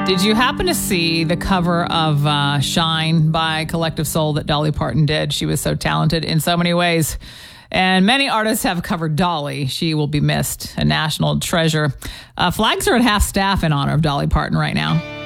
Did you happen to see the cover of Shine by Collective Soul that Dolly Parton did? She was so talented in so many ways. And many artists have covered Dolly. She will be missed, a national treasure. Flags are at half staff in honor of Dolly Parton right now.